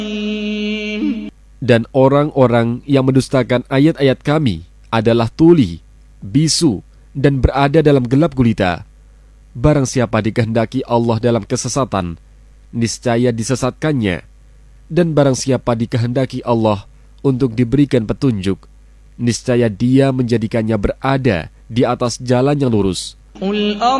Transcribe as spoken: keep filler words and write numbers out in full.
Dan orang-orang yang mendustakan ayat-ayat kami adalah tuli, bisu, dan berada dalam gelap gulita. Barang siapa dikehendaki Allah dalam kesesatan, niscaya disesatkannya. Dan barang siapa dikehendaki Allah untuk diberikan petunjuk, niscaya dia menjadikannya berada di atas jalan yang lurus.